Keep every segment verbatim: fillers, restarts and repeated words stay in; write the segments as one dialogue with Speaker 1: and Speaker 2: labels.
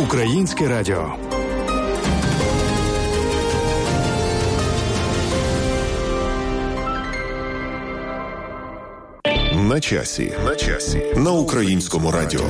Speaker 1: Українське радіо. На часі. На часі. На Українському радіо.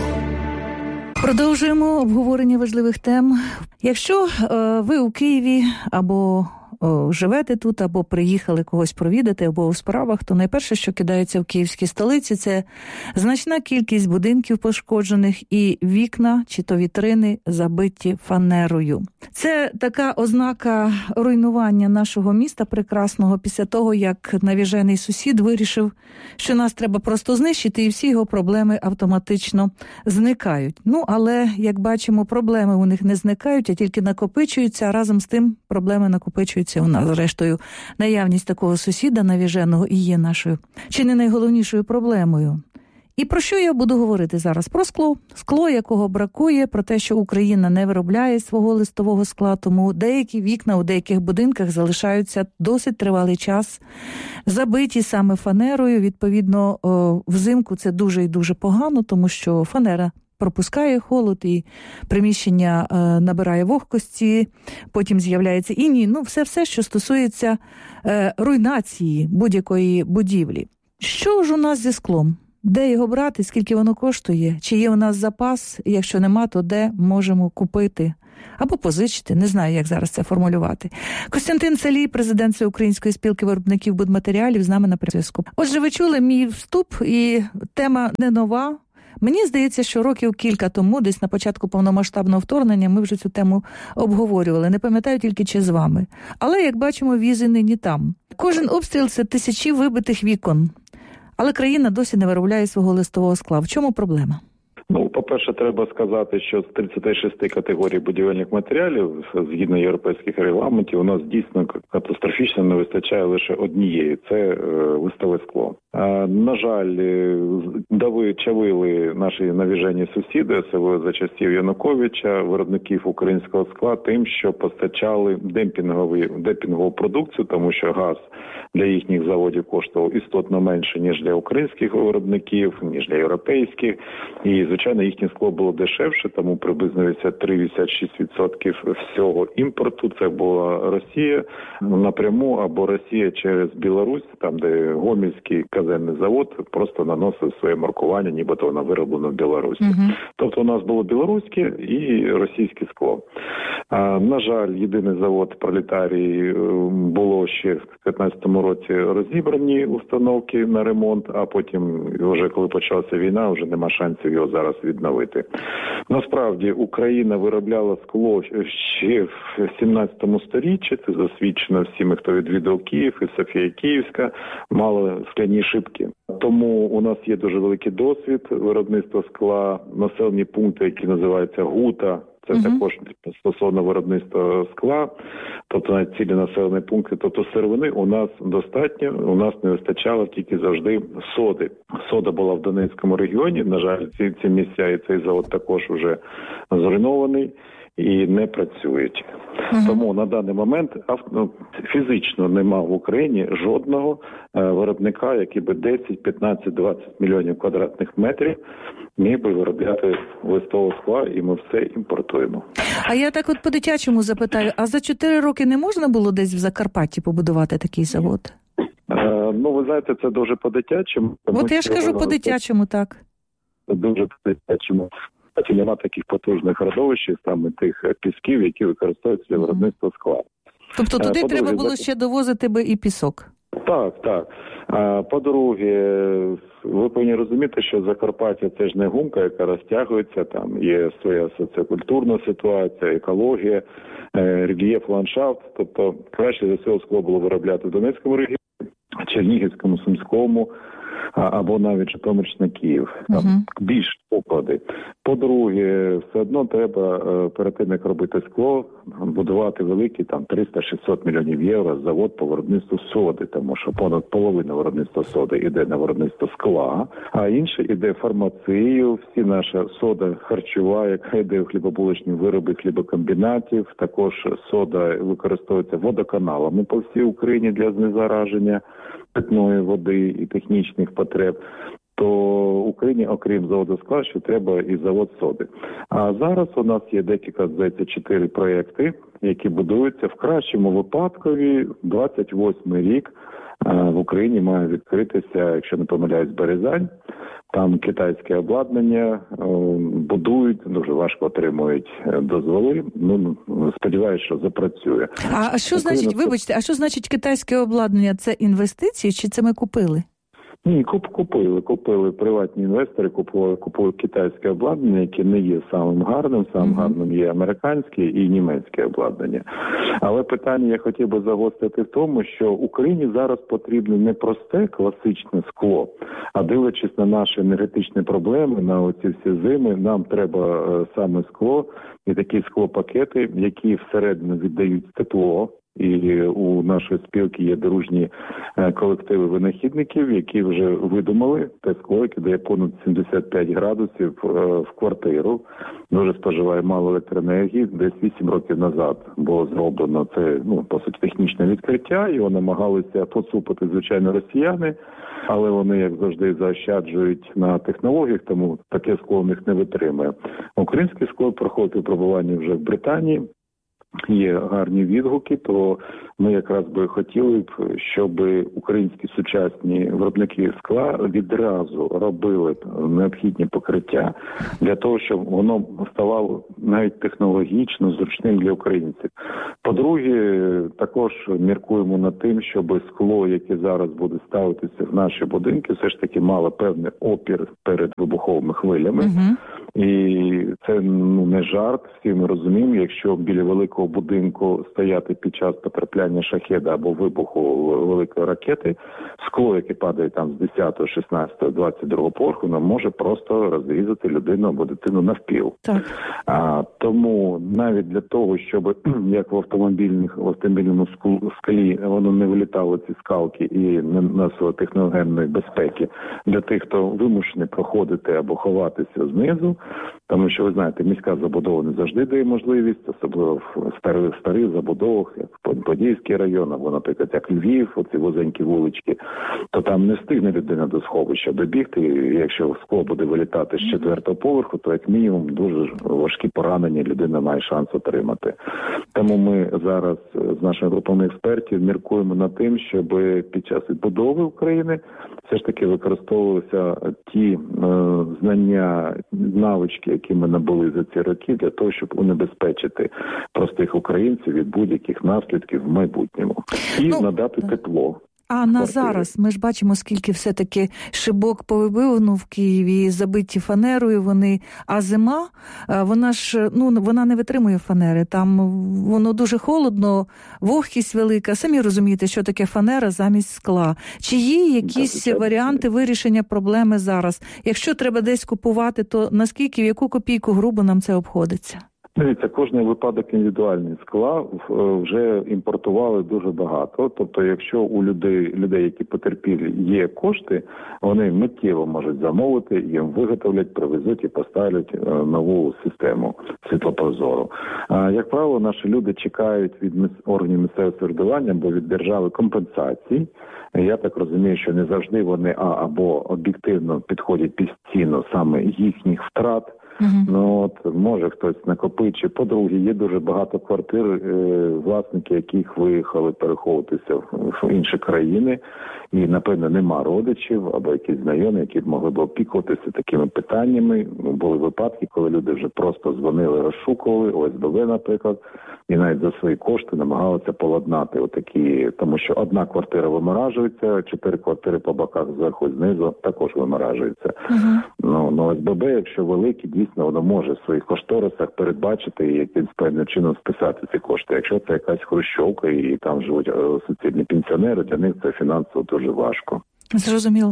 Speaker 2: Продовжуємо обговорення важливих тем. Якщо е, ви у Києві або о, живете тут, або приїхали когось провідати, або у справах, то найперше, що кидається в київській столиці, це значна кількість будинків пошкоджених і вікна, чи то вітрини, забиті фанерою. Це така ознака руйнування нашого міста прекрасного після того, як навіжений сусід вирішив, що нас треба просто знищити, і всі його проблеми автоматично зникають. Ну, але, як бачимо, проблеми у них не зникають, а тільки накопичуються, а разом з тим проблеми накопичуються у нас. Зрештою, наявність такого сусіда навіженого і є нашою, чи не найголовнішою проблемою. І про що я буду говорити зараз? Про скло. Скло, якого бракує, про те, що Україна не виробляє свого листового скла, тому деякі вікна у деяких будинках залишаються досить тривалий час забиті саме фанерою. Відповідно, взимку це дуже і дуже погано, тому що фанера пропускає холод і приміщення е, набирає вогкості, потім з'являється іній. Ну, все-все, що стосується е, руйнації будь-якої будівлі. Що ж у нас зі склом? Де його брати, скільки воно коштує? Чи є у нас запас? І якщо нема, то де можемо купити? Або позичити, не знаю, як зараз це формулювати. Костянтин Целій, президент Всеукраїнської спілки виробників будматеріалів, з нами на зв'язку. Отже, ви чули мій вступ, і тема не нова. Мені здається, що років кілька тому, десь на початку повномасштабного вторгнення, ми вже цю тему обговорювали. Не пам'ятаю тільки, чи з вами. Але, як бачимо, візи нині там. Кожен обстріл – це тисячі вибитих вікон. Але країна досі не виробляє свого листового скла. В чому проблема?
Speaker 3: Ну, по-перше, треба сказати, що з тридцяти шести категорій будівельних матеріалів, згідно європейських регламентів, у нас дійсно катастрофічно не вистачає лише однієї – це е, листове скло. А, на жаль, дави чавили наші навіжені сусіди, особливо за часів Януковича, виробників українського скла тим, що постачали демпінгову, демпінгову продукцію, тому що газ для їхніх заводів коштував істотно менше, ніж для українських виробників, ніж для європейських. І, звичайно, їхнє скло було дешевше, тому приблизно вісімдесят три - вісімдесят шість відсотків всього імпорту це була Росія напряму або Росія через Білорусь, там, де Гомельський казенний завод просто наносив своє маркування, нібито воно вироблено в Білорусі. Uh-huh. Тобто у нас було білоруське і російське скло. А, на жаль, єдиний завод Пролетарій було ще в п'ятнадцятому році розібрані установки на ремонт, а потім, вже коли почалася війна, вже нема шансів його зараз відновити. Насправді, Україна виробляла скло ще в сімнадцятому сторіччі, це засвідчено всіми, хто відвідав Київ, і Софія Київська, мала скляні шибки. Тому у нас є дуже великий досвід виробництва скла, населені пункти, які називаються ГУТА, це uh-huh. також стосовно виробництва скла, тобто навіть цілі населені пункти, тобто сировини у нас достатньо, у нас не вистачало тільки завжди соди. Сода була в Донецькому регіоні, на жаль, ці, ці місця і цей завод також вже зруйнований і не працюють. Uh-huh. Тому на даний момент ну, фізично нема в Україні жодного е, виробника, який би десять, п'ятнадцять, двадцять мільйонів квадратних метрів міг би виробляти листового скла, і ми все імпортуємо.
Speaker 2: А я так от по-дитячому запитаю, а за чотири роки не можна було десь в Закарпатті побудувати такий завод?
Speaker 3: Е, ну, ви знаєте, це дуже по-дитячому.
Speaker 2: От я ж кажу по-дитячому, так.
Speaker 3: Дуже по-дитячому. Нема таких потужних родовищ, саме тих пісків, які використовуються для виробництва скла.
Speaker 2: Тобто туди
Speaker 3: По-друге,
Speaker 2: треба було ще довозити би і пісок?
Speaker 3: Так, так. По-друге, ви повинні розуміти, що Закарпаття – це ж не гумка, яка розтягується, там є своя соціокультурна ситуація, екологія, рельєф, ландшафт. Тобто краще за все скло було виробляти в Донецькому регіоні, Чернігівському, Сумському, або навіть Житомирщина, Київ. Там uh-huh. більш поклади. По-друге, все одно треба перед тим, як робити скло, будувати великий, там, триста-шістсот мільйонів євро завод по виробництву соди, тому що понад половина виробництва соди йде на виробництво скла, а інше йде фармацію, всі наша сода харчова, яка йде в хлібобулочні вироби хлібокомбінатів, також сода використовується водоканалами по всій Україні для знезараження питної води і технічних потреб. то Україні, окрім заводу скла, ще треба і завод соди. А зараз у нас є декілька, здається, чотири проєкти, які будуються. В кращому випадкові двадцять восьмий рік в Україні має відкритися, якщо не помиляюсь, Березань. Там китайське обладнання будують, дуже важко отримують дозволи. Ну, сподіваюся, що запрацює.
Speaker 2: А, а що Україна... значить, вибачте, а що значить китайське обладнання? Це інвестиції чи це ми купили?
Speaker 3: Ні, куп, купили, купили приватні інвестори, купили, купили китайське обладнання, яке не є самим гарним, самим mm-hmm. гарним є американське і німецьке обладнання. Але питання я хотів би загострити в тому, що Україні зараз потрібно не просте класичне скло, а дивлячись на наші енергетичні проблеми, на оці всі зими, нам треба е, саме скло і такі склопакети, які всередину віддають тепло. І у нашої спілки є дружні колективи винахідників, які вже видумали те скло, яке дає понад сімдесят п'ять градусів в квартиру. Дуже споживає мало електроенергії. Десь вісім років назад було зроблено це, ну, по суті, технічне відкриття. Його намагалися поцупити, звичайно, росіяни, але вони, як завжди, заощаджують на технологіях, тому таке скло у них не витримує. Українське скло проходить випробування вже в Британії. Є гарні відгуки, то ми якраз би хотіли б, щоб українські сучасні виробники скла відразу робили необхідні покриття для того, щоб воно ставало навіть технологічно зручним для українців. По-друге, також міркуємо над тим, щоб скло, яке зараз буде ставитися в наші будинки, все ж таки мало певний опір перед вибуховими хвилями. Uh-huh. І це, ну, не жарт, всі ми розуміємо, якщо біля великого будинку стояти під час потрапляння шахеда або вибуху великої ракети, скло, яке падає там з десятого, шістнадцятого, двадцять другого поверху, воно може просто розрізати людину або дитину навпіл. Так. А, тому навіть для того, щоб, як в автомобільних, в автомобільному склі, воно не вилітало ці скалки і не носило техногенної безпеки для тих, хто вимушений проходити або ховатися знизу, тому що, ви знаєте, міська забудова не завжди дає можливість, особливо в старих, старих забудовах, як Подільський район, або, наприклад, як Львів, оці вузенькі вулички, то там не встигне людина до сховища добігти, і якщо скло буде вилітати з четвертого поверху, то як мінімум дуже важкі поранення людина має шанс отримати. Тому ми зараз з нашими групами експертів міркуємо над тим, щоб під час відбудови України все ж таки використовувалися ті е, знання, навички, які ми набули за ці роки, для того, щоб унебезпечити простих українців від будь-яких наслідків в майбутньому. І ну, надати так. тепло.
Speaker 2: А на зараз ми ж бачимо, скільки все-таки шибок повибивано в Києві, забиті фанерою вони, а зима, вона ж, ну, вона не витримує фанери, там воно дуже холодно, вогкість велика, самі розумієте, що таке фанера замість скла. Чи є якісь так, варіанти вирішення проблеми зараз? Якщо треба десь купувати, то наскільки, в яку копійку грубо нам це обходиться?
Speaker 3: Дивіться, кожний випадок індивідуальний. Скла вже імпортували дуже багато. Тобто, якщо у людей, людей, які потерпілі, є кошти, вони миттєво можуть замовити, їм виготовлять, привезуть і поставлять нову систему світлопрозору. А, як правило, наші люди чекають від органів місцевого самоврядування або від держави компенсацій. Я так розумію, що не завжди вони а, або об'єктивно підходять під ціну саме їхніх втрат. Uh-huh. Ну, от, може хтось накопичить. По-друге, є дуже багато квартир, е, власники яких виїхали переховуватися в, в інші країни, і, напевно, нема родичів або якісь знайомі, які б могли б опікуватися такими питаннями. Були випадки, коли люди вже просто дзвонили, розшукували, О С Б Б, наприклад, і навіть за свої кошти намагалися поладнати отакі, тому що одна квартира виморажується, чотири квартири по боках зверху і знизу також виморажуються. Uh-huh. Ну, ну, О С Б Б, якщо великі, дійсно, воно може в своїх кошторисах передбачити і якимсь певним чином списати ці кошти. Якщо це якась хрущовка і там живуть суцільні пенсіонери, для них це фінансово дуже важко.
Speaker 2: Зрозуміло.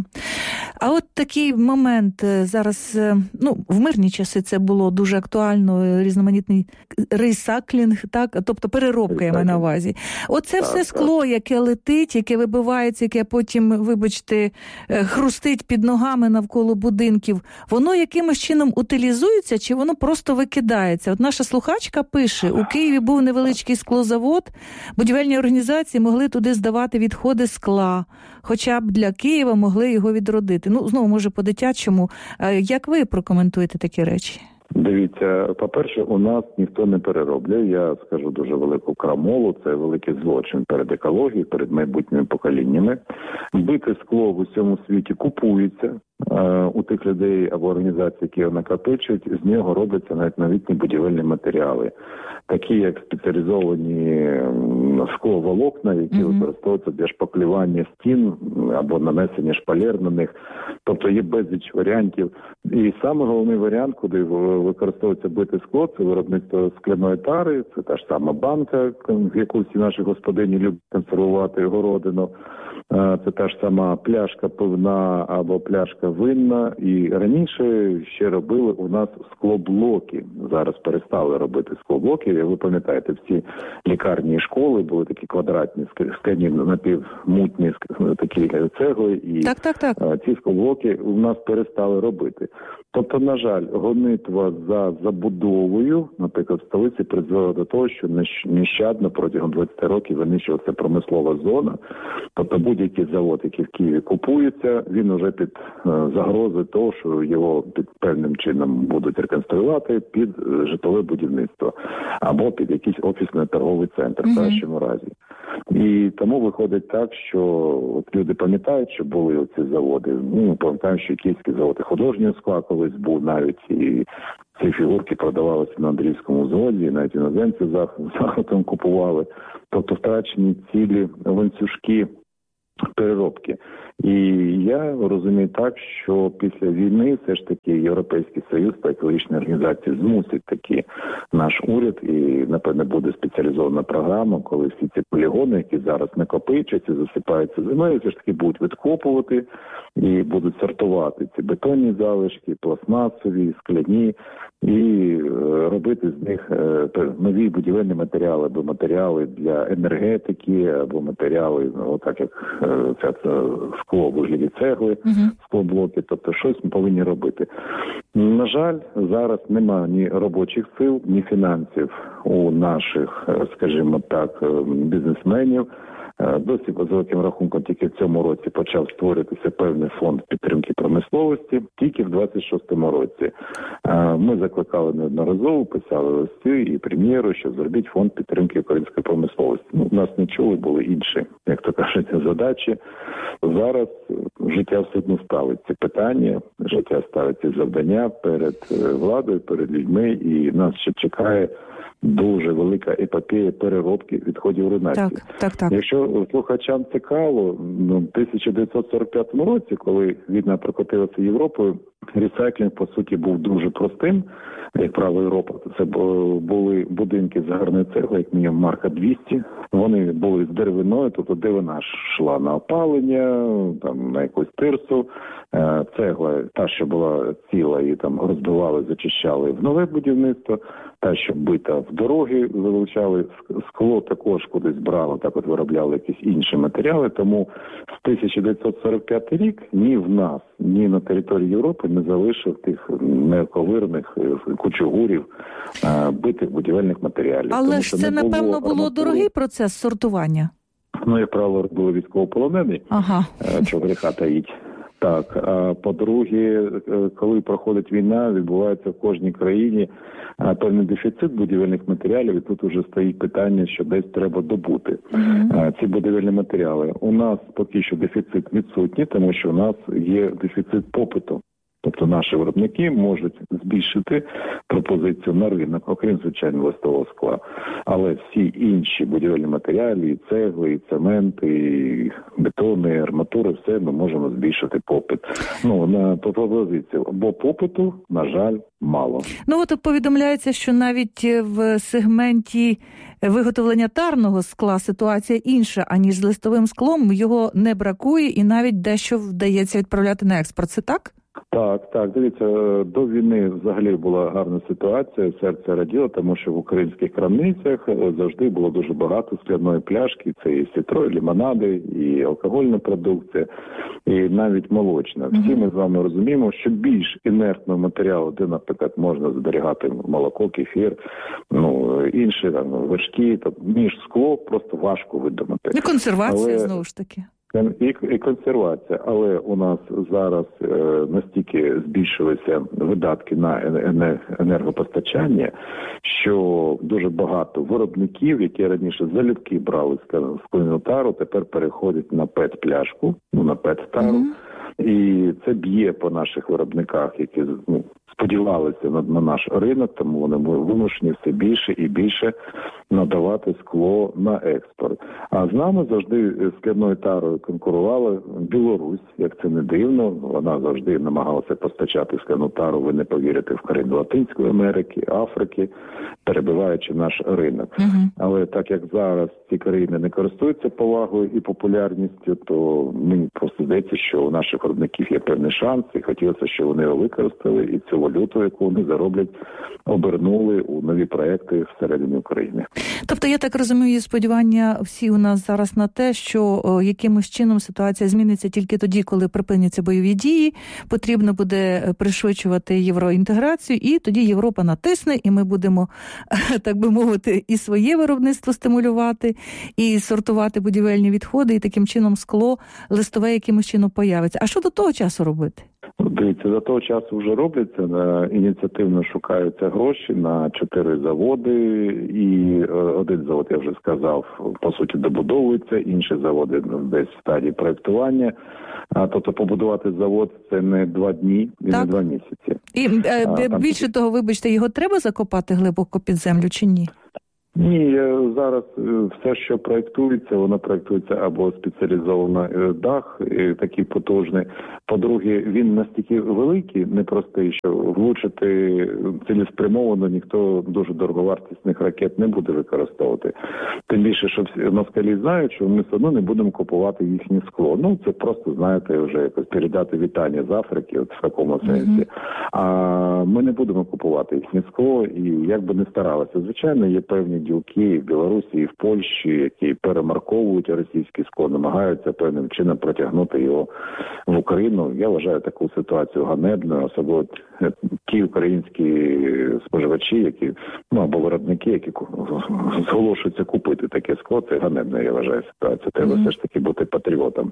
Speaker 2: А от такий момент зараз, ну, в мирні часи це було дуже актуально, різноманітний рейсаклінг, так, тобто переробка, я маю на увазі. Оце все скло, яке летить, яке вибивається, яке потім, вибачте, хрустить під ногами навколо будинків, воно якимось чином утилізується, чи воно просто викидається? От наша слухачка пише, у Києві був невеличкий склозавод, будівельні організації могли туди здавати відходи скла, хоча б для Києва могли його відродити. робити? Ну, знову, може, по-дитячому. Як ви прокоментуєте такі речі?
Speaker 3: Дивіться, по-перше, у нас ніхто не переробляє, я скажу дуже велику крамолу, це великий злочин перед екологією, перед майбутніми поколіннями. Бите скло в усьому світі купується е, у тих людей або організацій, які його накопичують, з нього робляться навіть новітні будівельні матеріали, такі як спеціалізовані скловолокна, які mm-hmm. використовуються для шпаклювання стін або нанесення шпалер на них. Тобто є безліч варіантів. І саме головний варіант, куди використовується бите скло, це виробництво скляної тари, це та ж сама банка, яку всі наші господині люблять консервувати городину. Це та ж сама пляшка пивна або пляшка винна. І раніше ще робили у нас склоблоки. Зараз перестали робити склоблоки. Ви пам'ятаєте, всі лікарні і школи були такі квадратні, скляні напівмутні такі цегли. І
Speaker 2: так, так, так.
Speaker 3: ці склоблоки у нас перестали робити. Тобто, на жаль, гонитва за забудовою, наприклад, в столиці призвела до того, що нещадно протягом двадцять років винищувалася промислова зона. Тобто будь-який завод, який в Києві купується, він уже під загрозою того, що його під певним чином будуть реконструювати під житлове будівництво або під якийсь офісний торговий центр, mm-hmm. в кращому разі. І тому виходить так, що от люди пам'ятають, що були оці заводи. Ну, пам'ятаємо, що київські заводи художнього скла колись був навіть, і ці фігурки продавалися на Андріївському заводі, навіть іноземці захватом купували. Тобто втрачені цілі ланцюжки переробки. І я розумію так, що після війни все ж таки Європейський Союз та екологічні організації змусить таки наш уряд, і, напевне, буде спеціалізована програма, коли всі ці полігони, які зараз накопичуються, засипаються землею, все ж таки будуть відкопувати і будуть сортувати ці бетонні залишки, пластмасові, скляні, і робити з них нові будівельні матеріали, або матеріали для енергетики, або матеріали, ну, так як ця скло в вигляді цегли, uh-huh. склоблоки, тобто щось ми повинні робити. На жаль, зараз немає ні робочих сил, ні фінансів у наших, скажімо так, бізнесменів. Досі, по великим рахунком, тільки в цьому році почав створюватися певний фонд підтримки промисловості, тільки в двадцять шостому році. Ми закликали неодноразово, писали листи і прем'єру, що зробіть фонд підтримки української промисловості. Ну, нас не чули, були інші, як то кажуть, задачі. Зараз життя все одно ставить ці питання, життя ставить ці завдання перед владою, перед людьми, і нас ще чекає дуже велика епопея переробки відходів руйнації.
Speaker 2: Так, так, так.
Speaker 3: Якщо слухачам цікаво, ну, в тисяча дев'ятсот сорок п'ятому році, коли війна прокотилася Європою, ресайклінг, по суті, був дуже простим. Як правило, Європа, це були будинки з гарної цегли, як мінімум марка двісті. Вони були з деревиною, тобто деревина йшла на опалення, там, на якусь тирсу. Цегла, та, що була ціла, і там розбивали, зачищали в нове будівництво. Та, що бита в дороги, залучали. Скло також кудись брало, так от виробляли якісь інші матеріали. Тому з тисяча дев'ятсот сорок п'ятий рік ні в нас, ні на території Європи не залишив тих неоковирних кучугурів, битих будівельних матеріалів.
Speaker 2: Але тому, ж це, напевно, було, було дорогий процес сортування?
Speaker 3: Ну, як правило, були військовополонені,
Speaker 2: ага.
Speaker 3: чого гріха таїть. Так, а по-друге, коли проходить війна, відбувається в кожній країні певний дефіцит будівельних матеріалів, і тут уже стоїть питання, що десь треба добути mm-hmm. ці будівельні матеріали. У нас поки що дефіцит відсутній, тому що у нас є дефіцит попиту. Тобто наші виробники можуть збільшити пропозицію на ринок, окрім, звичайно, листового скла. Але всі інші будівельні матеріали, і цегли, і цемент, і бетони, і арматури, все ми можемо збільшити попит. Ну, на пропозицію. Бо попиту, на жаль, мало.
Speaker 2: Ну, от повідомляється, що навіть в сегменті виготовлення тарного скла ситуація інша, аніж з листовим склом. Його не бракує і навіть дещо вдається відправляти на експорт. Це так?
Speaker 3: Так, так, дивіться, до війни взагалі була гарна ситуація, серце раділо, тому що в українських крамницях завжди було дуже багато скляної пляшки, це і сітро, і лимонади, і алкогольна продукція, і навіть молочна. Всі ми з вами розуміємо, що більш інертного матеріалу, де, наприклад, можна зберігати молоко, кефір, ну, інші там, вершки, там, ніж скло, просто важко видумати.
Speaker 2: І консервація, Але... знову ж таки.
Speaker 3: І, і консервація. Але у нас зараз е, настільки збільшилися видатки на енергопостачання, що дуже багато виробників, які раніше залюбки брали скляну тару, тепер переходять на пет-пляшку, ну на пет-тару. Mm-hmm. І це б'є по наших виробниках, які ну, сподівалися на, на наш ринок, тому вони вимушені все більше і більше надавати скло на експорт. А з нами завжди скляною тарою конкурувала Білорусь, як це не дивно. Вона завжди намагалася постачати скляну тару, ви не повірите, в країни Латинської Америки, Африки, перебиваючи наш ринок. Uh-huh. Але так як зараз ці країни не користуються повагою і популярністю, то мені просто здається, що у наших виробників є певний шанс, і хотілося, щоб вони його використали, і цю валюту, яку вони зароблять, обернули у нові проекти всередині України.
Speaker 2: Тобто, я так розумію, сподівання всі у нас зараз на те, що о, якимось чином ситуація зміниться тільки тоді, коли припиняться бойові дії, потрібно буде пришвидшувати євроінтеграцію, і тоді Європа натисне, і ми будемо, так би мовити, і своє виробництво стимулювати, і сортувати будівельні відходи, і таким чином скло листове якимось чином появиться. А що до того часу робити?
Speaker 3: Дивіться, до того часу вже робляться, ініціативно шукаються гроші на чотири заводи, і один завод, я вже сказав, по суті добудовується, інші заводи десь в стадії проєктування. А, тобто побудувати завод – це не два дні і так. не два місяці.
Speaker 2: І а, там... більше того, вибачте, його треба закопати глибоко під землю чи ні?
Speaker 3: Ні, зараз все, що проєктується, воно проєктується або спеціалізований дах, такий потужний. По-друге, він настільки великий, непростий, що влучити цілеспрямовано ніхто дуже дороговартісних ракет не буде використовувати. Тим більше, що всі москалі знають, що ми все одно не будемо купувати їхнє скло. Ну, це просто, знаєте, вже якось передати вітання з Африки, от в такому сенсі. Mm-hmm. А ми не будемо купувати їхнє скло, і як би не старалися. Звичайно, є певні ділки в Білорусі і в Польщі, які перемарковують російське скло, намагаються певним чином протягнути його в Україну. Я вважаю таку ситуацію ганебною, особливо ті українські споживачі, які, ну, або виробники, які зголошуються купити таке скло, це ганебна, я вважаю, ситуація. Треба mm-hmm. все ж таки бути патріотом.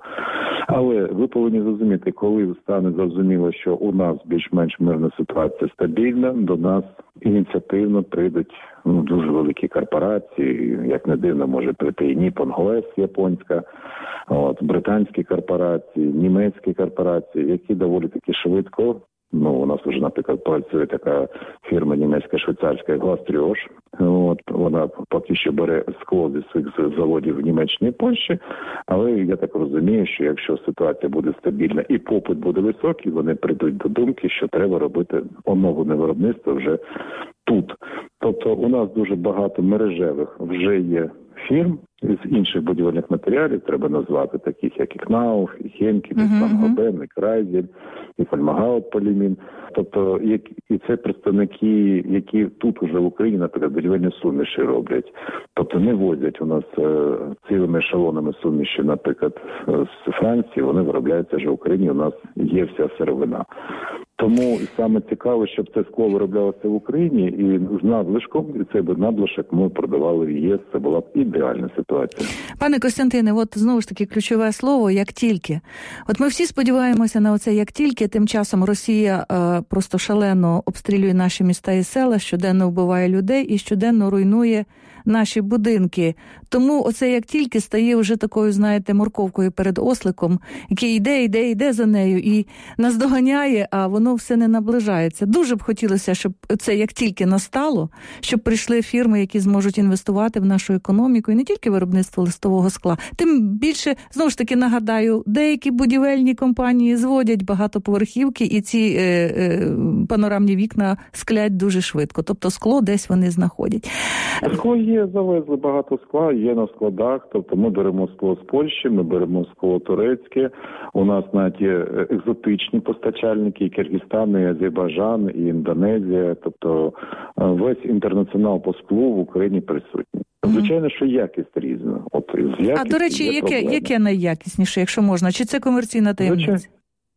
Speaker 3: Але ви повинні зрозуміти, коли стане зрозуміло, що у нас більш-менш мирна ситуація стабільна, до нас ініціативно прийдуть ну, дуже великі корпорації, як не дивно, може прийти і Nippon Glass японська, от, британські корпорації, німецькі корпорації, які доволі таки швидко, ну, у нас вже, наприклад, працює така фірма німецька-швейцарська Гластріош, от, вона поки що бере скло зі своїх заводів в Німеччині і Польщі, але я так розумію, що якщо ситуація буде стабільна і попит буде високий, вони прийдуть до думки, що треба робити оновлене виробництво вже тут. Тобто у нас дуже багато мережевих вже є фірм з інших будівельних матеріалів, треба назвати таких, як і КНАУФ, і Хемкін, і Сан-Гобен, і Крайзель, і Фольмагаут Полімін. Тобто і це представники, які тут уже в Україні, наприклад, будівельні суміші роблять. Тобто не возять у нас цілими ешелонами суміші, наприклад, з Франції, вони виробляються вже в Україні, у нас є вся сировина. Тому саме цікаво, щоб це скло вироблялося в Україні, і з надлишком, і цей би надлишок ми продавали в ЄС, це була б ідеальна ситуація.
Speaker 2: Пане Костянтине, от знову ж таки ключове слово «як тільки». От ми всі сподіваємося на оце «як тільки», тим часом Росія е, просто шалено обстрілює наші міста і села, щоденно вбиває людей і щоденно руйнує наші будинки. Тому оце «як тільки» стає вже такою, знаєте, морковкою перед осликом, який йде, йде, йде за нею і наздоганяє, а воно все не наближається. Дуже б хотілося, щоб це «як тільки» настало, щоб прийшли фірми, які зможуть інвестувати в нашу економіку, і не тільки виробництво листового скла. Тим більше, знову ж таки, нагадаю, деякі будівельні компанії зводять багатоповерхівки, і ці е, е, панорамні вікна склять дуже швидко. Тобто скло десь вони знаходять.
Speaker 3: Скло є, завезли багато скла, є на складах. Тобто ми беремо скло з Польщі, ми беремо скло турецьке. У нас навіть є екзотичні постачальники, і Киргизстан, і Азербайджан, і Індонезія. Тобто весь інтернаціонал по склу в Україні присутній. Звичайно, що якість різна. От, з
Speaker 2: а, до речі, яке, яке найякісніше, якщо можна? Чи це комерційна таємниця?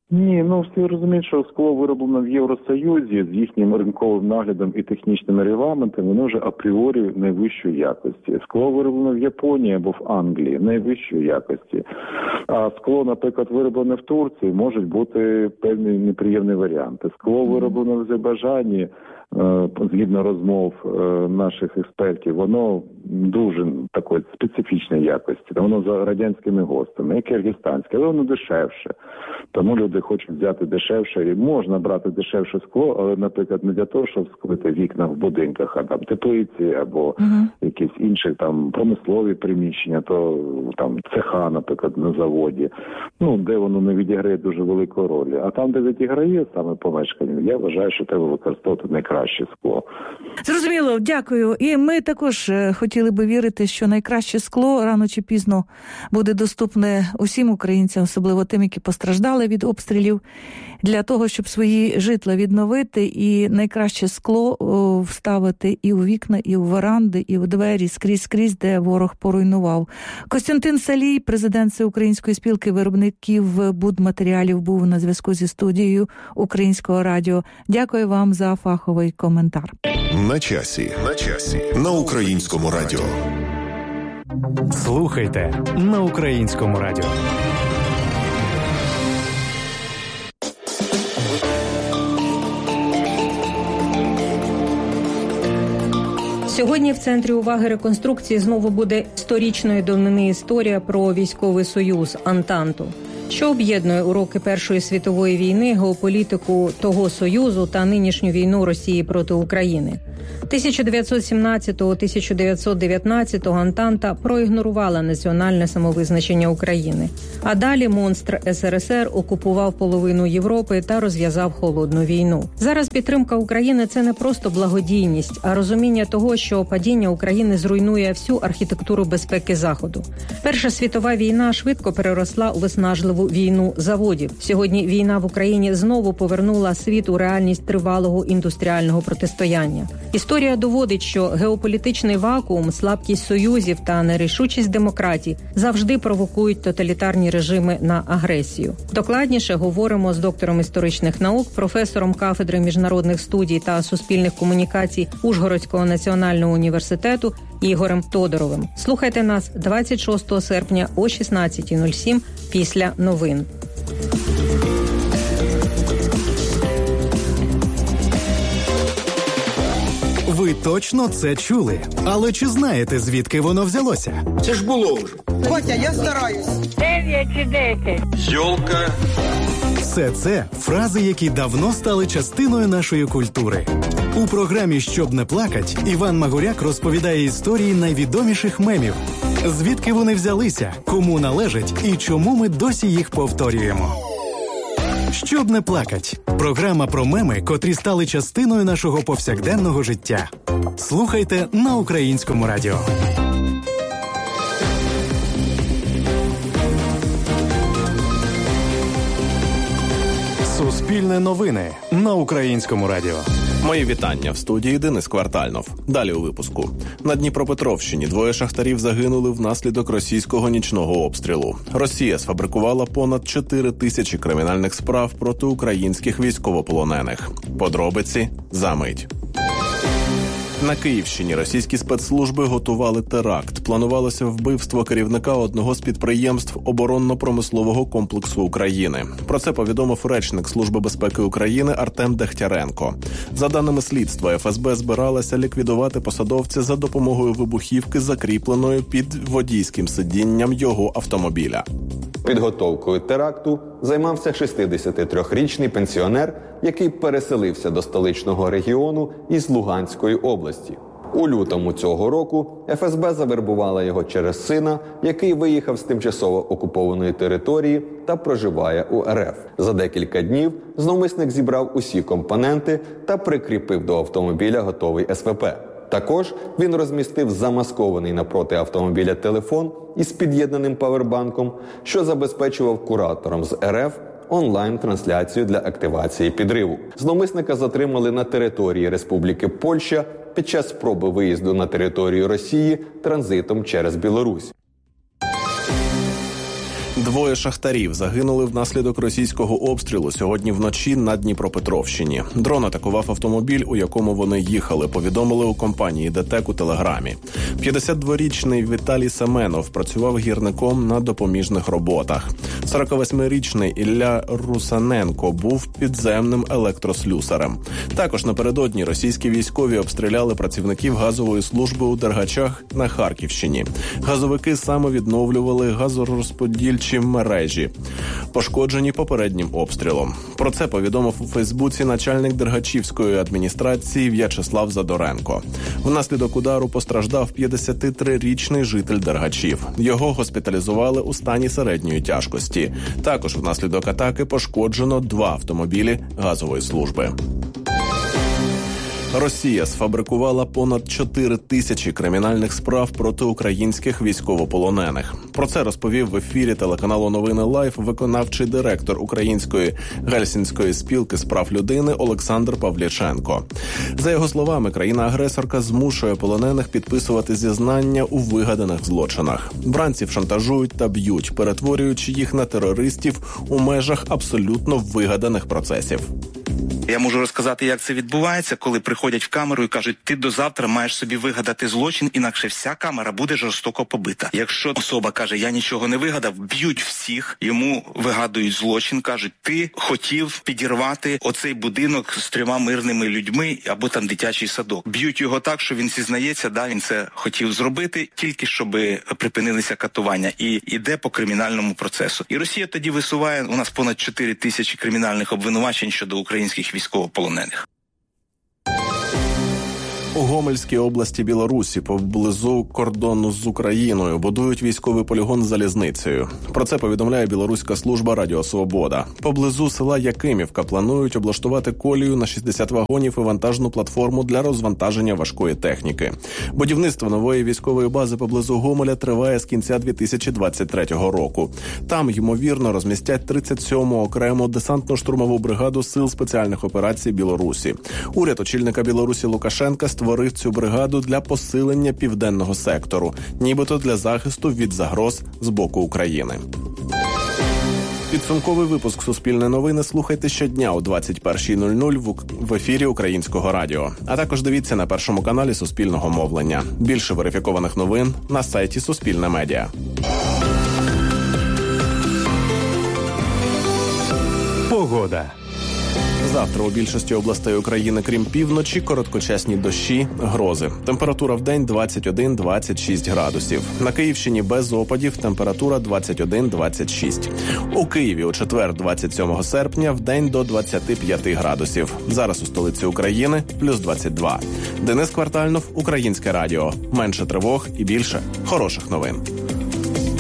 Speaker 3: Ні, ну всі розуміють, що скло вироблено в Євросоюзі з їхнім ринковим наглядом і технічними регламентами, воно вже апріорі найвищої якості. Скло вироблено в Японії або в Англії найвищої якості. А скло, наприклад, вироблене в Турції, можуть бути певні неприємні варіанти. Скло вироблене в Азербайджані, згідно розмов наших експертів, воно дуже такої специфічної якості. Воно за радянськими гостями, і киргизстанське, але воно дешевше. Тому люди хочуть взяти дешевше. І можна брати дешевше скло, але, наприклад, не для того, щоб склити вікна в будинках, а там теплиці або uh-huh. якісь інші там промислові приміщення, то там цеха, наприклад, на заводі, ну, де воно не відіграє дуже великої ролі. А там, де відіграє саме помешкання, я вважаю, що треба використовувати найкраще скло.
Speaker 2: Зрозуміло, дякую. І ми також хотіли би вірити, що найкраще скло рано чи пізно буде доступне усім українцям, особливо тим, які постраждали від обстрілів, для того, щоб свої житла відновити і найкраще скло о, вставити і у вікна, і у веранди, і у двері, скрізь-скрізь, де ворог поруйнував. Костянтин Салій, президент Всеукраїнської спілки виробників будматеріалів, був на зв'язку зі студією Українського радіо. Дякую вам за фаховий коментар.
Speaker 1: На часі. На часі. На Українському радіо.
Speaker 4: Слухайте на Українському радіо.
Speaker 5: Сьогодні в центрі уваги реконструкції знову буде сторічної давнини історія про військовий союз Антанту, що об'єднує уроки Першої світової війни, геополітику того союзу та нинішню війну Росії проти України. тисяча дев'ятсот сімнадцятого - тисяча дев'ятсот дев'ятнадцятого Антанта проігнорувала національне самовизначення України. А далі монстр ес ер ес ер окупував половину Європи та розв'язав холодну війну. Зараз підтримка України – це не просто благодійність, а розуміння того, що падіння України зруйнує всю архітектуру безпеки Заходу. Перша світова війна швидко переросла у виснажливу війну заводів. Сьогодні війна в Україні знову повернула світ у реальність тривалого індустріального протистояння. Історія доводить, що геополітичний вакуум, слабкість союзів та нерішучість демократій завжди провокують тоталітарні режими на агресію. Докладніше говоримо з доктором історичних наук, професором кафедри міжнародних студій та суспільних комунікацій Ужгородського національного університету Ігорем Тодоровим. Слухайте нас двадцять шостого серпня о шістнадцята нуль сім після новин.
Speaker 4: Ви точно це чули? Але чи знаєте, звідки воно взялося?
Speaker 6: Це ж було вже.
Speaker 7: Котя, я стараюсь.
Speaker 8: Дев'ять чи десять.
Speaker 6: Йолка.
Speaker 4: Все це фрази, які давно стали частиною нашої культури. У програмі «Щоб не плакать» Іван Магуряк розповідає історії найвідоміших мемів. Звідки вони взялися, кому належать і чому ми досі їх повторюємо. «Щоб не плакать» – програма про меми, котрі стали частиною нашого повсякденного життя. Слухайте на Українському радіо. Суспільне новини на Українському радіо.
Speaker 9: Мої вітання. В студії Денис Квартальнов. Далі у випуску. На Дніпропетровщині двоє шахтарів загинули внаслідок російського нічного обстрілу. Росія сфабрикувала понад чотири тисячі кримінальних справ проти українських військовополонених. Подробиці за мить. На Київщині російські спецслужби готували теракт. Планувалося вбивство керівника одного з підприємств оборонно-промислового комплексу України. Про це повідомив речник Служби безпеки України Артем Дегтяренко. За даними слідства, еф ес бе збиралася ліквідувати посадовця за допомогою вибухівки, закріпленої під водійським сидінням його автомобіля.
Speaker 10: Підготовкою теракту займався шістдесятитрирічний пенсіонер, який переселився до столичного регіону із Луганської області. У лютому цього року еф ес бе завербувала його через сина, який виїхав з тимчасово окупованої території та проживає у ер еф. За декілька днів зловмисник зібрав усі компоненти та прикріпив до автомобіля готовий ес ве пе. Також він розмістив замаскований напроти автомобіля телефон із під'єднаним павербанком, що забезпечував кураторам з ер еф онлайн-трансляцію для активації підриву. Зловмисника затримали на території Республіки Польща під час спроби виїзду на територію Росії транзитом через Білорусь.
Speaker 9: Двоє шахтарів загинули внаслідок російського обстрілу сьогодні вночі на Дніпропетровщині. Дрон атакував автомобіль, у якому вони їхали, повідомили у компанії ДТЕК у Телеграмі. п'ятдесятдворічний Віталій Семенов працював гірником на допоміжних роботах. сорокавосьмирічний Ілля Русаненко був підземним електрослюсарем. Також напередодні російські військові обстріляли працівників газової служби у Дергачах на Харківщині. Газовики самовідновлювали газорозподільчі мережі, пошкоджені попереднім обстрілом. Про це повідомив у Фейсбуці начальник Дергачівської адміністрації В'ячеслав Задоренко. Внаслідок удару постраждав п'ятдесятитрирічний житель Дергачів. Його госпіталізували у стані середньої тяжкості. Також внаслідок атаки пошкоджено два автомобілі газової служби. Росія сфабрикувала понад чотири тисячі кримінальних справ проти українських військовополонених. Про це розповів в ефірі телеканалу «Новини Лайф» виконавчий директор Української Гельсінської спілки з прав людини Олександр Павліченко. За його словами, країна-агресорка змушує полонених підписувати зізнання у вигаданих злочинах. Бранців шантажують та б'ють, перетворюючи їх на терористів у межах абсолютно вигаданих процесів.
Speaker 6: Я можу розказати, як це відбувається, коли приходять в камеру і кажуть, ти до завтра маєш собі вигадати злочин, інакше вся камера буде жорстоко побита. Якщо особа каже, я нічого не вигадав, б'ють всіх, йому вигадують злочин, кажуть, ти хотів підірвати оцей будинок з трьома мирними людьми або там дитячий садок. Б'ють його так, що він зізнається, да, він це хотів зробити, тільки щоб припинилися катування, і йде по кримінальному процесу. І Росія тоді висуває, у нас понад чотири тисячі кримінальних обвинувачень щодо українських військовополонених.
Speaker 9: У Гомельській області Білорусі, поблизу кордону з Україною, будують військовий полігон з залізницею. Про це повідомляє білоруська служба Радіо Свобода. Поблизу села Якимівка планують облаштувати колію на шістдесят вагонів і вантажну платформу для розвантаження важкої техніки. Будівництво нової військової бази поблизу Гомеля триває з кінця дві тисячі двадцять третього року. Там, ймовірно, розмістять тридцять сьому окрему десантно-штурмову бригаду Сил спеціальних операцій Білорусі. Уряд очільника Білорусі Лукашенка створив цю бригаду для посилення південного сектору, нібито для захисту від загроз з боку України. Підсумковий випуск «Суспільне новини» слухайте щодня о двадцять першій нуль нуль в ефірі Українського радіо. А також дивіться на першому каналі Суспільного мовлення. Більше верифікованих новин на сайті Суспільне медіа.
Speaker 4: Погода.
Speaker 9: Завтра у більшості областей України, крім півночі, короткочасні дощі, грози. Температура в день двадцять один - двадцять шість градусів. На Київщині без опадів, температура двадцять один - двадцять шість. У Києві у четвер, двадцять сьомого серпня, в день до двадцяти п'яти градусів. Зараз у столиці України плюс двадцять два. Денис Квартальнов, Українське радіо. Менше тривог і більше хороших новин.